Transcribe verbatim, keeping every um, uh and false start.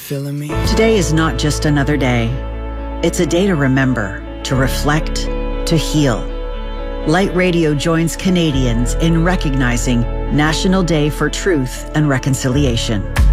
feeling me? Today is not just another day. It's a day to remember, to reflect, to heal. Light Radio joins Canadians in recognizing National Day for Truth and Reconciliation.